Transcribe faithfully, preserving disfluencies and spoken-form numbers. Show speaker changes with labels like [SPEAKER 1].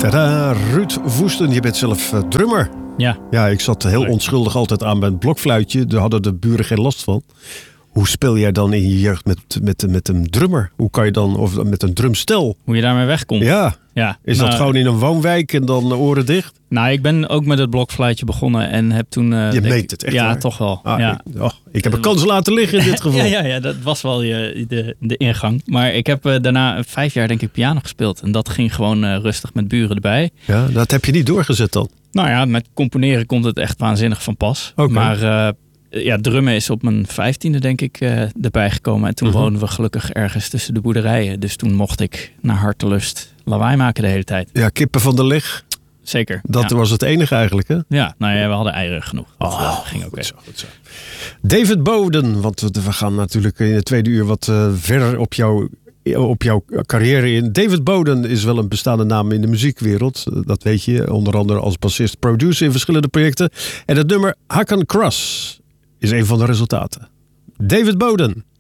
[SPEAKER 1] Tadaa, Ruud Woesten, je bent zelf uh, drummer.
[SPEAKER 2] Ja.
[SPEAKER 1] Ja, ik zat heel onschuldig altijd aan mijn blokfluitje. Daar hadden de buren geen last van. Hoe speel jij dan in je jeugd met, met, met een drummer? Hoe kan je dan, of met een drumstel?
[SPEAKER 2] Hoe je daarmee wegkomt?
[SPEAKER 1] Ja.
[SPEAKER 2] ja.
[SPEAKER 1] Is
[SPEAKER 2] nou,
[SPEAKER 1] dat gewoon in een woonwijk en dan oren dicht?
[SPEAKER 2] Nou, ik ben ook met het blokfluitje begonnen en heb toen... Uh,
[SPEAKER 1] je meet
[SPEAKER 2] ik,
[SPEAKER 1] het echt
[SPEAKER 2] Ja,
[SPEAKER 1] waar?
[SPEAKER 2] toch wel.
[SPEAKER 1] Ah,
[SPEAKER 2] ja.
[SPEAKER 1] ik, oh, ik heb een kans laten liggen in dit geval.
[SPEAKER 2] ja, ja, ja, dat was wel je, de, de ingang. Maar ik heb uh, daarna vijf jaar denk ik piano gespeeld. En dat ging gewoon uh, rustig met buren erbij.
[SPEAKER 1] Ja, dat heb je niet doorgezet dan?
[SPEAKER 2] Nou ja, met componeren komt het echt waanzinnig van pas.
[SPEAKER 1] Okay.
[SPEAKER 2] Maar uh, ja, drummen is op mijn vijftiende denk ik uh, erbij gekomen. En toen uh-huh. woonden we gelukkig ergens tussen de boerderijen. Dus toen mocht ik naar hartelust lawaai maken de hele tijd.
[SPEAKER 1] Ja, kippen van de leg.
[SPEAKER 2] Zeker.
[SPEAKER 1] Dat ja. was het enige eigenlijk, hè?
[SPEAKER 2] Ja, nou ja, we hadden eieren genoeg. Dat
[SPEAKER 1] oh,
[SPEAKER 2] uh, ging ook
[SPEAKER 1] goed zo, goed zo. David Boden, want we gaan natuurlijk in het tweede uur wat uh, verder op jouw, op jouw carrière in. David Boden is wel een bestaande naam in de muziekwereld. Dat weet je, onder andere als bassist, producer in verschillende projecten. En het nummer Hakan Cross is een van de resultaten. David Boden.